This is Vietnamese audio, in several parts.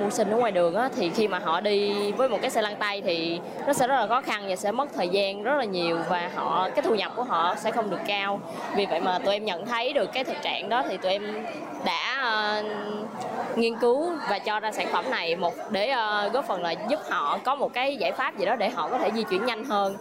mưu sinh ở ngoài đường á, thì khi mà họ đi với một cái xe lăn tay thì nó sẽ rất là khó khăn và sẽ mất thời gian rất là nhiều, và cái thu nhập của họ sẽ không được cao. Vì vậy mà tụi em nhận thấy được cái thực trạng đó thì tụi em đã nghiên cứu và cho ra sản phẩm này để góp phần là giúp họ có một cái giải pháp gì đó để họ có thể di chuyển nhanh hơn,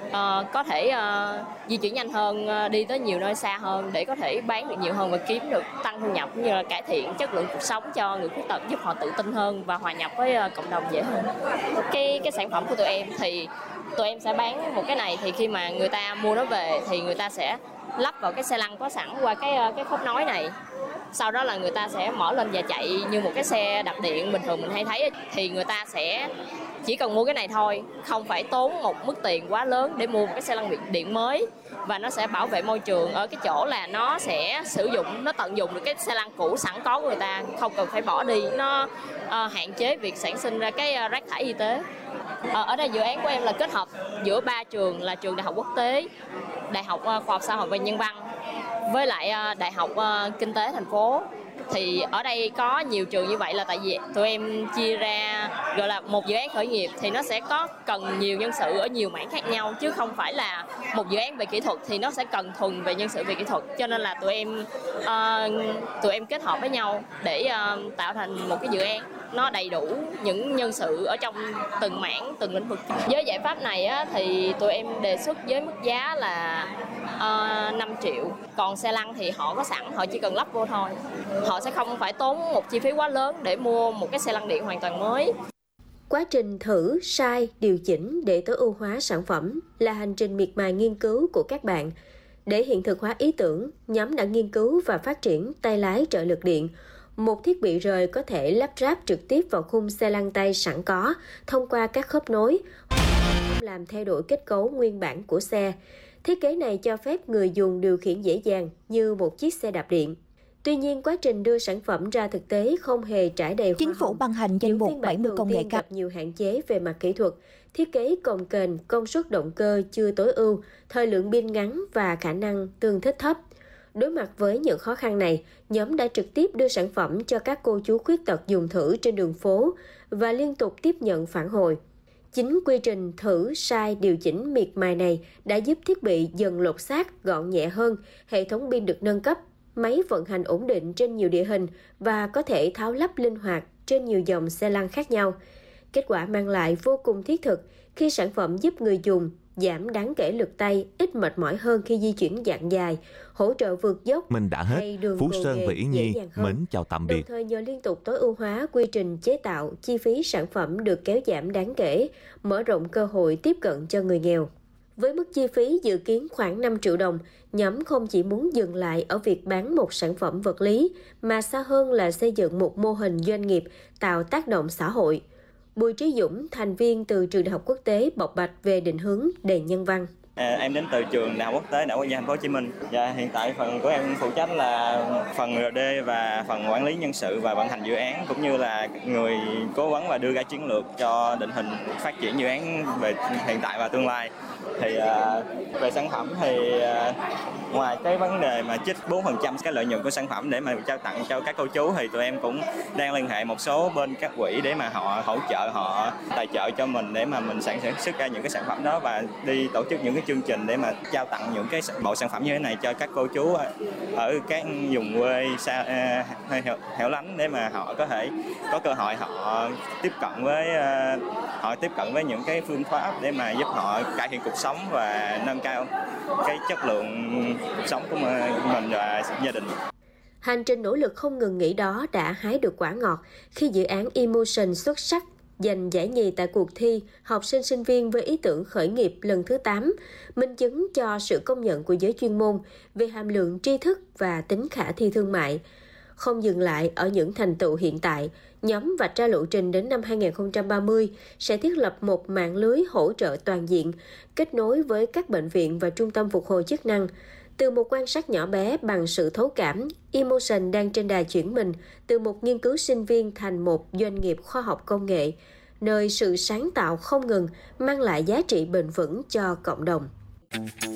di chuyển nhanh hơn, đi tới nhiều nơi xa hơn để có thể bán được nhiều hơn và kiếm được tăng thu nhập, cũng như là cải thiện chất lượng cuộc sống cho người khuyết tật, giúp họ tự tin hơn và hòa nhập với cộng đồng dễ hơn. Cái sản phẩm của tụi em thì tụi em sẽ bán một cái này, thì khi mà người ta mua nó về thì người ta sẽ lắp vào cái xe lăn có sẵn qua cái khớp nối này. Sau đó là người ta sẽ mở lên và chạy như một cái xe đạp điện bình thường mình hay thấy, thì người ta sẽ chỉ cần mua cái này thôi, không phải tốn một mức tiền quá lớn để mua một cái xe lăn điện mới, và nó sẽ bảo vệ môi trường ở cái chỗ là nó sẽ nó tận dụng được cái xe lăn cũ sẵn có của người ta, không cần phải bỏ đi, nó hạn chế việc sản sinh ra cái rác thải y tế. Ở đây dự án của em là kết hợp giữa 3 trường là trường Đại học Quốc tế, Đại học Khoa học Xã hội và Nhân văn với lại Đại học Kinh tế thành phố. Thì ở đây có nhiều trường như vậy là tại vì tụi em chia ra gọi là một dự án khởi nghiệp thì nó sẽ có cần nhiều nhân sự ở nhiều mảng khác nhau, chứ không phải là một dự án về kỹ thuật thì nó sẽ cần thuần về nhân sự về kỹ thuật. Cho nên là tụi em kết hợp với nhau để tạo thành một cái dự án nó đầy đủ những nhân sự ở trong từng mảng, từng lĩnh vực. Với giải pháp này á, thì tụi em đề xuất với mức giá là 5 triệu. Còn xe lăn thì họ có sẵn, họ chỉ cần lắp vô thôi. Họ sẽ không phải tốn một chi phí quá lớn để mua một cái xe lăn điện hoàn toàn mới. Quá trình thử, sai, điều chỉnh để tối ưu hóa sản phẩm là hành trình miệt mài nghiên cứu của các bạn. Để hiện thực hóa ý tưởng, nhóm đã nghiên cứu và phát triển tay lái trợ lực điện, một thiết bị rời có thể lắp ráp trực tiếp vào khung xe lăn tay sẵn có thông qua các khớp nối, làm thay đổi kết cấu nguyên bản của xe. Thiết kế này cho phép người dùng điều khiển dễ dàng như một chiếc xe đạp điện. Tuy nhiên, quá trình đưa sản phẩm ra thực tế không hề trải đầy hoa Chính phủ ban hành danh mục 70 công nghệ cao. Gặp nhiều hạn chế về mặt kỹ thuật, thiết kế cồng kềnh, công suất động cơ chưa tối ưu, thời lượng pin ngắn và khả năng tương thích thấp. Đối mặt với những khó khăn này, nhóm đã trực tiếp đưa sản phẩm cho các cô chú khuyết tật dùng thử trên đường phố và liên tục tiếp nhận phản hồi. Chính quy trình thử, sai, điều chỉnh miệt mài này đã giúp thiết bị dần lột xác, gọn nhẹ hơn, hệ thống pin được nâng cấp, máy vận hành ổn định trên nhiều địa hình và có thể tháo lắp linh hoạt trên nhiều dòng xe lăn khác nhau. Kết quả mang lại vô cùng thiết thực khi sản phẩm giúp người dùng giảm đáng kể lực tay, ít mệt mỏi hơn khi di chuyển dạng dài, hỗ trợ vượt dốc. Mình đã hết. Phú Sơn và Ý Nhi mến chào tạm biệt. Đồng thời nhờ liên tục tối ưu hóa quy trình chế tạo, chi phí sản phẩm được kéo giảm đáng kể, mở rộng cơ hội tiếp cận cho người nghèo. Với mức chi phí dự kiến khoảng 5 triệu đồng, nhóm không chỉ muốn dừng lại ở việc bán một sản phẩm vật lý, mà xa hơn là xây dựng một mô hình doanh nghiệp tạo tác động xã hội. Bùi Trí Dũng, thành viên từ trường Đại học Quốc tế bộc bạch về định hướng đề nhân văn. Em đến từ trường Đại học Quốc tế Đại học Quốc gia Thành phố Hồ Chí Minh. Và hiện tại phần của em phụ trách là phần RD và phần quản lý nhân sự và vận hành dự án, cũng như là người cố vấn và đưa ra chiến lược cho định hình phát triển dự án về hiện tại và tương lai. Thì về sản phẩm thì ngoài cái vấn đề mà trích 4% cái lợi nhuận của sản phẩm để mà trao tặng cho các cô chú, thì tụi em cũng đang liên hệ một số bên các quỹ để mà họ hỗ trợ, họ tài trợ cho mình để mà mình sản xuất ra những cái sản phẩm đó và đi tổ chức những cái chương trình để mà trao tặng những cái bộ sản phẩm như thế này cho các cô chú ở các vùng quê xa hẻo lánh, để mà họ có thể có cơ hội họ tiếp cận với những cái phương pháp để mà giúp họ cải thiện cuộc sống và nâng cao cái chất lượng cuộc sống của mình và gia đình. Hành trình nỗ lực không ngừng nghỉ đó đã hái được quả ngọt khi dự án Emotion xuất sắc giành giải nhì tại cuộc thi học sinh sinh viên với ý tưởng khởi nghiệp lần thứ 8, minh chứng cho sự công nhận của giới chuyên môn về hàm lượng tri thức và tính khả thi thương mại. Không dừng lại ở những thành tựu hiện tại, nhóm vạch ra lộ trình đến năm 2030 sẽ thiết lập một mạng lưới hỗ trợ toàn diện, kết nối với các bệnh viện và trung tâm phục hồi chức năng. Từ một quan sát nhỏ bé bằng sự thấu cảm, Emotion đang trên đà chuyển mình từ một nghiên cứu sinh viên thành một doanh nghiệp khoa học công nghệ, nơi sự sáng tạo không ngừng mang lại giá trị bền vững cho cộng đồng.